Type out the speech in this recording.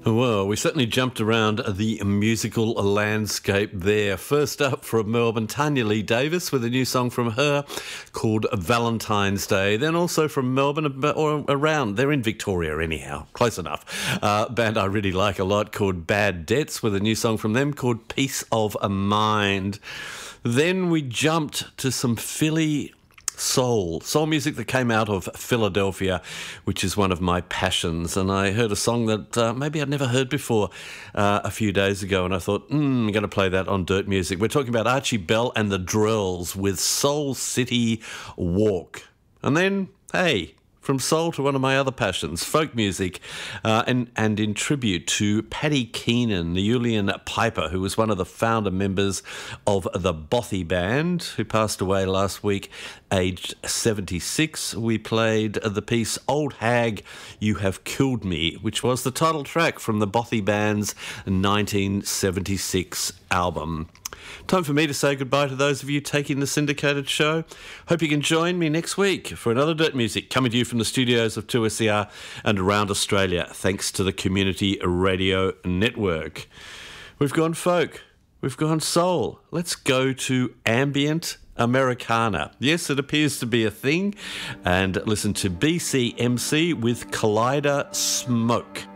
Well, we certainly jumped around the musical landscape there. First up from Melbourne, Tanya Lee Davis with a new song from her called Valentine's Day. Then also from Melbourne, or around, they're in Victoria anyhow, close enough. Band I really like a lot called Bad Debts with a new song from them called Peace of Mind. Then we jumped to some Philly soul music that came out of Philadelphia, which is one of my passions. And I heard a song that maybe I'd never heard before a few days ago, and I thought, I'm going to play that on Dirt Music. We're talking about Archie Bell and the Drills with Soul City Walk. And then, hey, from soul to one of my other passions, folk music, and in tribute to Paddy Keenan, the Julian Piper, who was one of the founder members of the Bothy Band, who passed away last week, aged 76. We played the piece Old Hag, You Have Killed Me, which was the title track from the Bothy Band's 1976 album. Time for me to say goodbye to those of you taking the syndicated show. Hope you can join me next week for another Dirt Music coming to you from the studios of 2SER and around Australia, thanks to the Community Radio Network. We've gone folk, we've gone soul. Let's go to ambient Americana. Yes, it appears to be a thing. And listen to BCMC with Collider Smoke.